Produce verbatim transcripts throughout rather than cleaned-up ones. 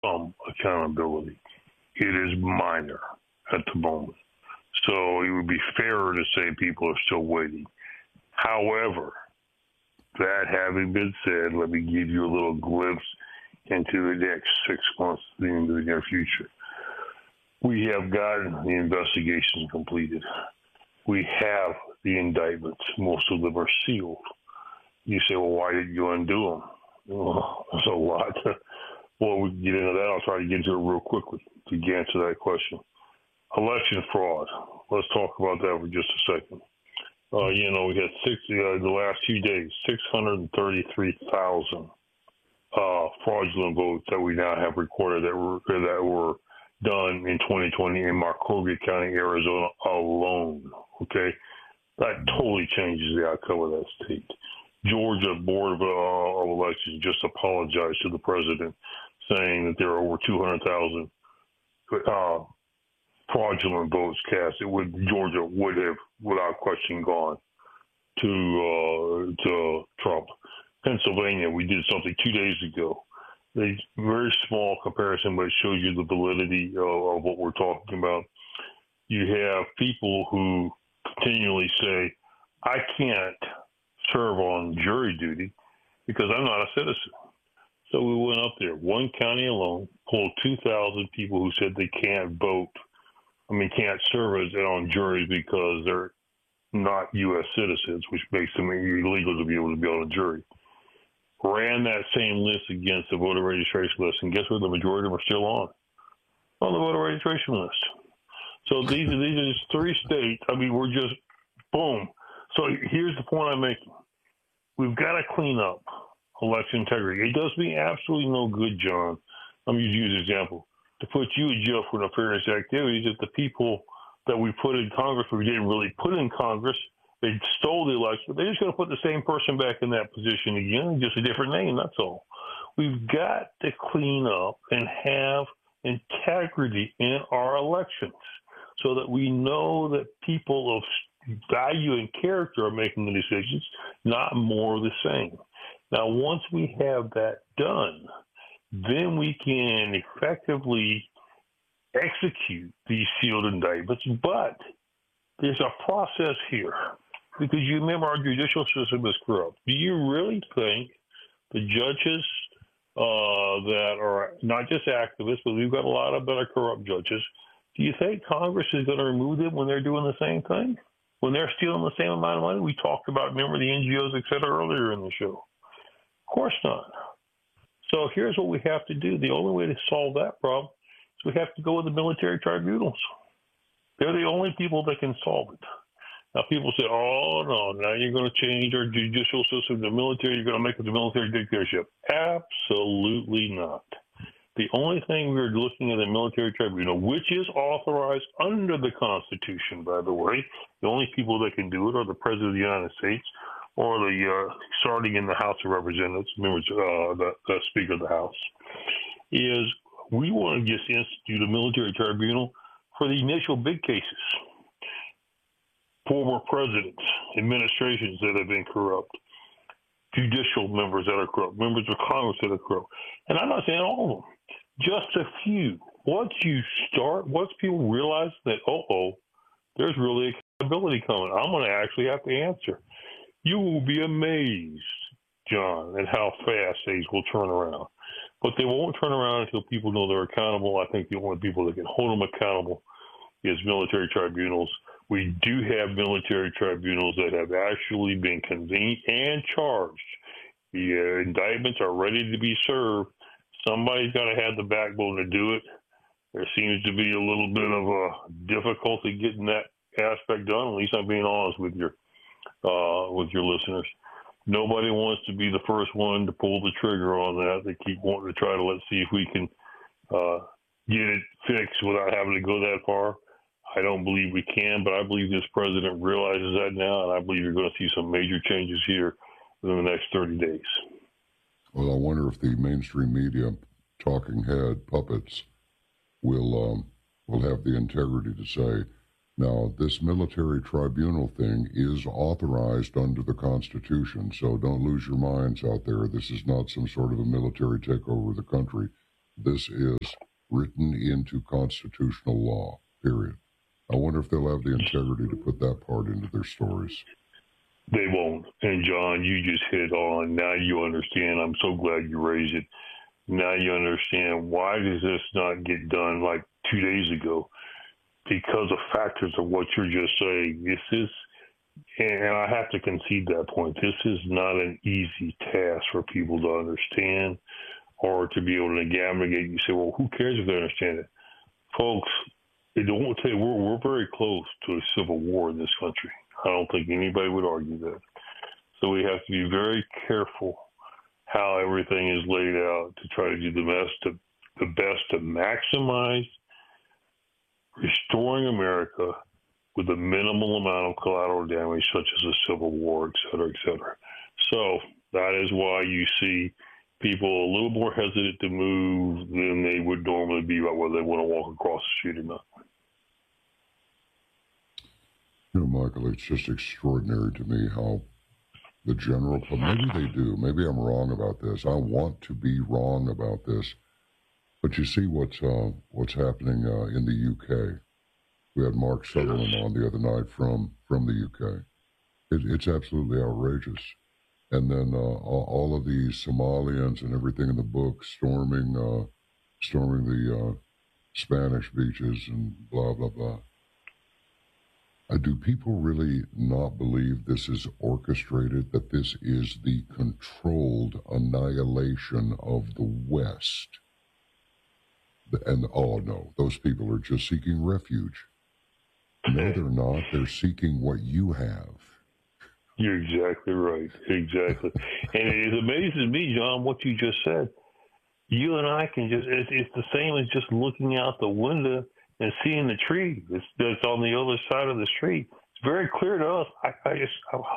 some accountability. It is minor at the moment. So it would be fairer to say people are still waiting. However, that having been said, let me give you a little glimpse into the next six months into the near future. We have gotten the investigations completed. We have the indictments. Most of them are sealed. You say, well, why did you undo them? Well, there's a lot. Well, we can get into that. I'll try to get into it real quickly to answer that question. Election fraud. Let's talk about that for just a second. Uh, you know, we had six uh, the last few days, six hundred thirty-three thousand uh, fraudulent votes that we now have recorded that were that were done in twenty twenty in Maricopa County, Arizona alone. Okay, that totally changes the outcome of that state. Georgia Board of, uh, of Elections just apologized to the president, saying that there are over two hundred thousand uh, fraudulent votes cast. It would Georgia would have, without question, gone to uh, to Trump. Pennsylvania, we did something two days ago. A very small comparison, but it shows you the validity of, of what we're talking about. You have people who continually say, "I can't serve on jury duty because I'm not a citizen." So we went up there, one county alone, pulled two thousand people who said they can't vote. I mean, can't serve as on juries because they're not U S citizens, which makes them illegal to be able to be on a jury. Ran that same list against the voter registration list, and guess what? The majority of them are still on on the voter registration list. So these are these are just three states. I mean, we're just boom. So here's the point I'm making: we've got to clean up election integrity. It does me absolutely no good, John. Let me use an example. To put you in jail for nefarious activities if the people that we put in Congress, we didn't really put in Congress, they stole the election. They're just going to put the same person back in that position again, just a different name, that's all. We've got to clean up and have integrity in our elections so that we know that people of value and character are making the decisions, not more of the same. Now, once we have that done, then we can effectively execute these sealed indictments. But there's a process here because you remember our judicial system is corrupt. Do you really think the judges uh, that are not just activists, but we've got a lot of that are corrupt judges, do you think Congress is going to remove them when they're doing the same thing? When they're stealing the same amount of money? We talked about, remember, the N G Os, et cetera, earlier in the show. Of course not. So here's what we have to do. The only way to solve that problem is we have to go with the military tribunals. They're the only people that can solve it. Now, people say, oh, no, now you're going to change our judicial system to the military. You're going to make it the military dictatorship. Absolutely not. The only thing we're looking at the military tribunal, which is authorized under the Constitution, by the way, the only people that can do it are the President of the United States or the uh, starting in the House of Representatives, remember, uh, the, the Speaker of the House, is we want to just institute a military tribunal for the initial big cases. Former presidents, administrations that have been corrupt, judicial members that are corrupt, members of Congress that are corrupt. And I'm not saying all of them, just a few. Once you start, once people realize that, uh-oh, there's really accountability coming, I'm going to actually have to answer. You will be amazed, John, at how fast things will turn around. But they won't turn around until people know they're accountable. I think the only people that can hold them accountable is military tribunals. We do have military tribunals that have actually been convened and charged. The uh, indictments are ready to be served. Somebody's got to have the backbone to do it. There seems to be a little bit of a difficulty getting that aspect done. At least I'm being honest with your uh, with your listeners. Nobody wants to be the first one to pull the trigger on that. They keep wanting to try to let's see if we can uh, get it fixed without having to go that far. I don't believe we can, but I believe this president realizes that now, and I believe you're going to see some major changes here within the next thirty days. Well, I wonder if the mainstream media, talking head puppets, will um, will have the integrity to say, now, this military tribunal thing is authorized under the Constitution, so don't lose your minds out there. This is not some sort of a military takeover of the country. this is written into constitutional law, period. I wonder if they'll have the integrity to put that part into their stories. They won't. And John, you just hit on. Now you understand. I'm so glad you raised it. Now you understand why does this not get done like two days ago? Because of factors of what you're just saying. This is, and I have to concede that point, this is not an easy task for people to understand or to be able to navigate. You say, well, who cares if they understand it? Folks, it won't tell you, we're, we're very close to a civil war in this country. I don't think anybody would argue that. So we have to be very careful how everything is laid out to try to do the best to, the best to maximize restoring America with a minimal amount of collateral damage, such as a civil war, et cetera, et cetera. So that is why you see people a little more hesitant to move than they would normally be about whether they want to walk across the street or not. You know, Michael, it's just extraordinary to me how the general, but maybe they do. Maybe I'm wrong about this. I want to be wrong about this. But you see what's uh, what's happening uh, in the U K. We had Mark Sutherland on the other night from, from the U K. It, it's absolutely outrageous. And then uh, all, all of these Somalians and everything in the book storming uh, storming the uh, Spanish beaches and blah, blah, blah. Uh, do people really not believe this is orchestrated, that this is the controlled annihilation of the West? And, oh, no, those people are just seeking refuge. No, they're not. They're seeking what you have. You're exactly right. Exactly. And it amazes me, John, what you just said. You and I can just, it's, it's the same as just looking out the window and seeing the tree that's, that's on the other side of the street. It's very clear to us. I, I just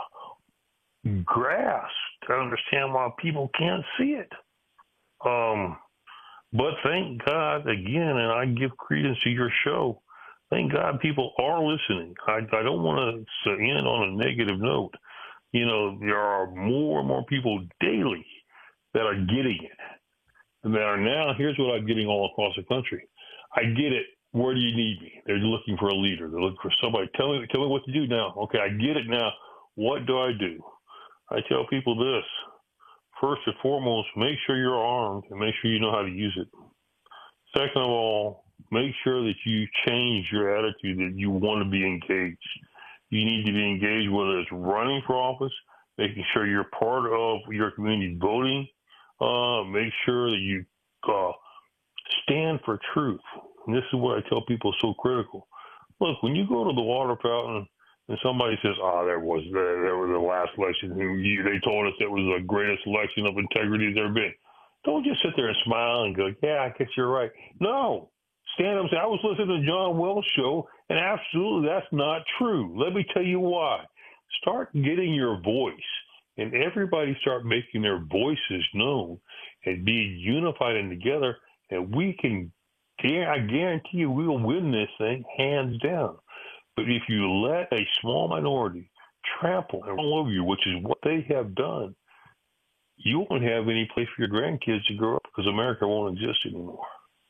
I grasp to understand why people can't see it. Um, but thank God, again, and I give credence to your show, thank God people are listening. I, I don't want to end on a negative note. You know, there are more and more people daily that are getting it. And that are now, here's what I'm getting all across the country. I get it. Where do you need me? They're looking for a leader. They're looking for somebody. Tell me, tell me what to do now. Okay, I get it now. What do I do? I tell people this. First and foremost, make sure you're armed and make sure you know how to use it. Second of all, make sure that you change your attitude, that you want to be engaged. You need to be engaged, whether it's running for office, making sure you're part of your community voting, uh, make sure that you uh, stand for truth. And this is what I tell people is so critical. Look, when you go to the water fountain and somebody says, oh, there was the, there was the last election, they told us it was the greatest election of integrity there's ever been. Don't just sit there and smile and go, yeah, I guess you're right. No. Stand up and say, I was listening to John Wells' show, and absolutely that's not true. Let me tell you why. Start getting your voice, and everybody start making their voices known and being unified and together, and we can, I guarantee you we'll win this thing hands down. But if you let a small minority trample all over you, which is what they have done, you won't have any place for your grandkids to grow up because America won't exist anymore.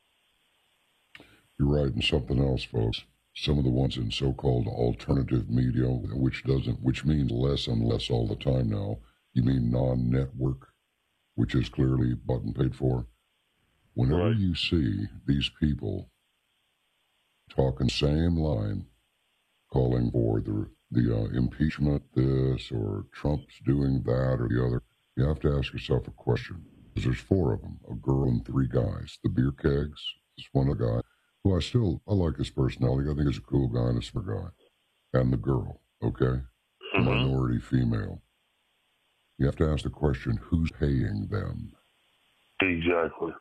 You're right, and something else, folks. Some of the ones in so-called alternative media, which doesn't, which means less and less all the time now. You mean non-network, which is clearly bought and paid for. Whenever right. you see these people talking same line, calling for the the uh, impeachment, this or Trump's doing that or the other, you have to ask yourself a question. Because there's four of them, a girl and three guys. The beer kegs, this one guy. Well, I still, I like his personality. I think he's a cool guy and a smart guy. And the girl, okay? The mm-hmm. minority female. You have to ask the question, who's paying them? Exactly.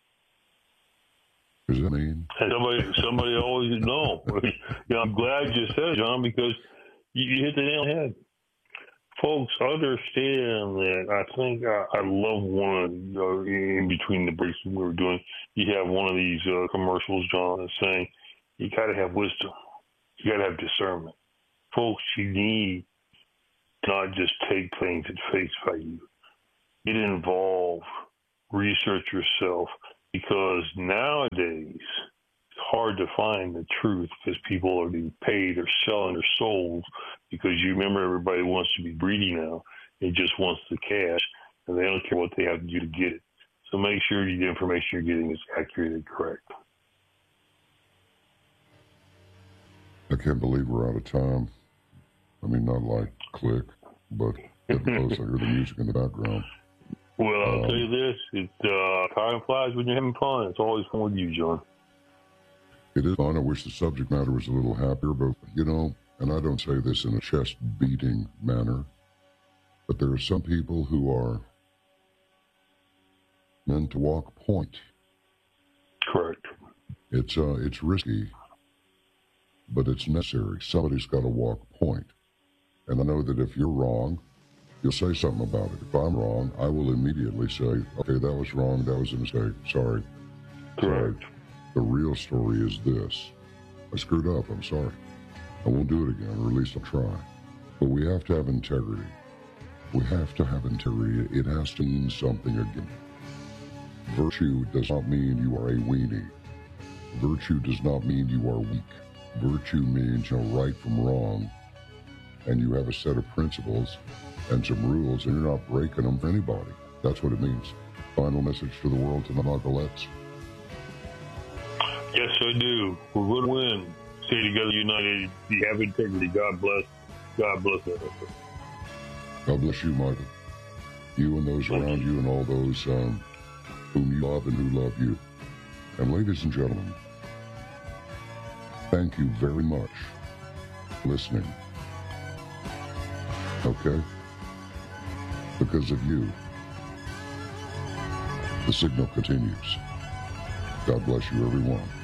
Does that mean? Somebody, somebody always know. You know, I'm glad you said it, John, because you, you hit the nail on the head. Folks, understand that I think I, I love one of, uh, in between the breaks we were doing, you have one of these uh, commercials, John, that's saying you got to have wisdom. You got to have discernment. Folks, you need not just take things at face value. Get involved, research yourself, because nowadays it's hard to find the truth because people are being paid or selling their souls because you remember everybody wants to be greedy now. It just wants the cash, and they don't care what they have to do to get it. So make sure the information you're getting is accurate and correct. I can't believe we're out of time. I mean, not like click, but getting close. I hear the music in the background. Well, I'll um, tell you this. It, uh, time flies when you're having fun. It's always fun with you, John. It is fun. I wish the subject matter was a little happier, but, you know, and I don't say this in a chest-beating manner, but there are some people who are meant to walk point. Correct. It's, uh, it's risky, but it's necessary. Somebody's got to walk point. And I know that if you're wrong, you'll say something about it. If I'm wrong, I will immediately say, okay, that was wrong. That was a mistake. Sorry. Correct. Sorry. The real story is this. I screwed up. I'm sorry. I won't do it again, or at least I'll try. But we have to have integrity. We have to have integrity. It has to mean something again. Virtue does not mean you are a weenie. Virtue does not mean you are weak. Virtue means you know right from wrong, and you have a set of principles and some rules, and you're not breaking them for anybody. That's what it means. Final message to the world, to the Mugglettes. Yes, I do. We're going to win. Stay together, united. Have integrity. God bless. God bless everyone. God bless you, Michael. You and those Thank around you. you and all those um, whom you love and who love you. And ladies and gentlemen, thank you very much for listening. Okay? Because of you, the signal continues. God bless you, everyone.